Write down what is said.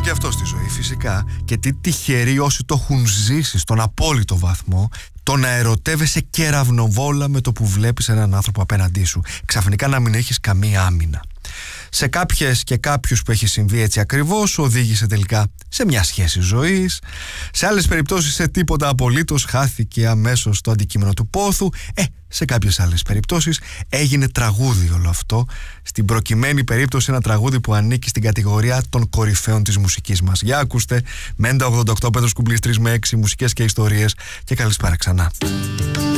και αυτό στη ζωή φυσικά. Και τι τυχεροί όσοι το έχουν ζήσει στον απόλυτο βαθμό, το να ερωτεύεσαι κεραυνοβόλα με το που βλέπεις έναν άνθρωπο απέναντί σου. Ξαφνικά να μην έχεις καμία άμυνα. Σε κάποιες και κάποιους που έχει συμβεί έτσι ακριβώς, οδήγησε τελικά σε μια σχέση ζωής. Σε άλλες περιπτώσεις σε τίποτα απολύτως, χάθηκε αμέσως το αντικείμενο του πόθου. Σε κάποιες άλλες περιπτώσεις έγινε τραγούδι όλο αυτό. Στην προκειμένη περίπτωση ένα τραγούδι που ανήκει στην κατηγορία των κορυφαίων της μουσικής μας. Για ακούστε, Μέντα 88, Πέτρος Κουμπλής 3 με 6, μουσικές και ιστορίες, και καλησπέρα ξανά.